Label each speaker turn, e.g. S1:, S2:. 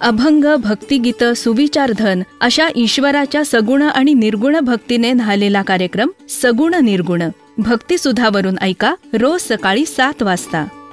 S1: अभंग, भक्तिगीत, सुविचारधन अशा ईश्वराच्या सगुण आणि निर्गुण भक्तीने न्हालेला कार्यक्रम सगुण निर्गुण भक्तिसुधावरून ऐका रोज सकाळी 7 वाजता.